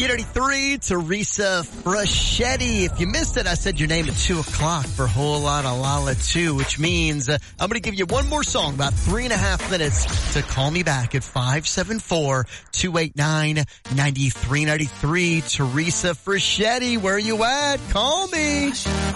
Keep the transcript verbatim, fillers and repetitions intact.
ninety-three ninety-three, Teresa Fraschetti. If you missed it, I said your name at two o'clock for Whole Lotta Lala two, which means uh, I'm going to give you one more song, about three and a half minutes, to call me back at five seven four, two eight nine, nine three nine three. Teresa Fraschetti, where you at? Call me.